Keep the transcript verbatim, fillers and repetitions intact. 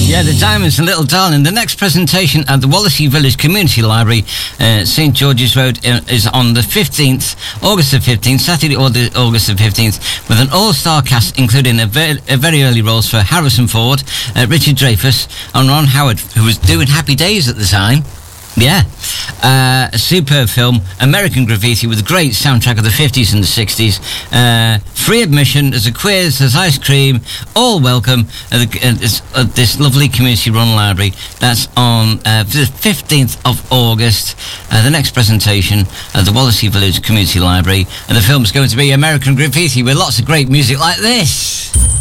Yeah, the Diamonds and Little Darling. The next presentation at the Wallasey Village Community Library, uh, St George's Road, uh, is on the fifteenth, August the fifteenth, Saturday, August the fifteenth, with an all-star cast including a, ver- a very early roles for Harrison Ford, uh, Richard Dreyfuss, and Ron Howard, who was doing Happy Days at the time. Yeah. Uh, a superb film, American Graffiti, with a great soundtrack of the fifties and the sixties. Uh, free admission, there's a quiz, there's ice cream, all welcome at, the, at, this, at this lovely community-run library. That's on uh, the fifteenth of August. Uh, the next presentation at the Wallasey Village Community Library. And the film's going to be American Graffiti, with lots of great music like this.